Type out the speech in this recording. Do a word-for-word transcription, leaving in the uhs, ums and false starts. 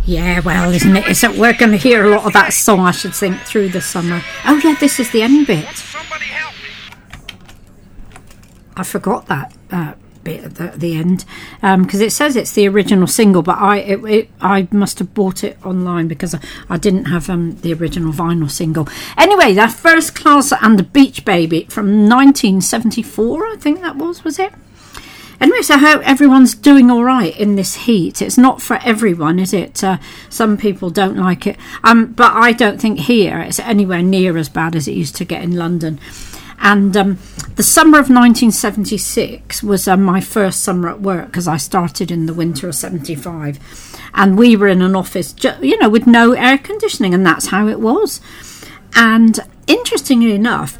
Yeah, well, isn't it? Isn't we're going to hear a lot of that song, I should think, through the summer. Oh, yeah, this is the end bit. Somebody help me. I forgot that uh, bit at the, the end because um, it says it's the original single, but I it, it, I must have bought it online because I, I didn't have um, the original vinyl single. Anyway, that First Class and the Beach Baby from nineteen seventy-four, I think that was, was it? Anyway, so I hope everyone's doing all right in this heat. It's not for everyone, is it? Uh, some people don't like it. Um, but I don't think here it's anywhere near as bad as it used to get in London. And um, the summer of nineteen seventy-six was uh, my first summer at work because I started in the winter of seventy-five. And we were in an office, you know, with no air conditioning, and that's how it was. And interestingly enough,